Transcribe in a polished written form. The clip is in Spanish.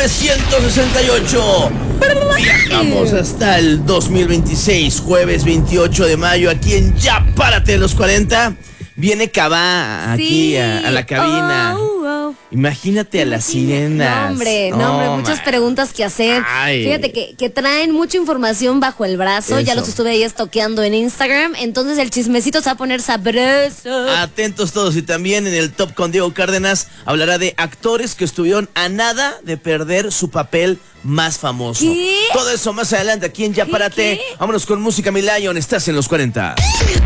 1968. Viajamos hasta el 2026, jueves 28 de mayo, aquí en Ya Párate de los 40. Viene Cabá aquí a la cabina. Imagínate a las sirenas. No, hombre, muchas preguntas que hacer. Ay. Fíjate que traen mucha información bajo el brazo. Ya los estuve ahí estoqueando en Instagram. Entonces el chismecito se va a poner sabroso. Atentos todos. Y también en el Top con Diego Cárdenas hablará de actores que estuvieron a nada de perder su papel más famoso. ¿Qué? Todo eso más adelante aquí en Ya Párate. Vámonos con música, mi Lion. Estás en los 40.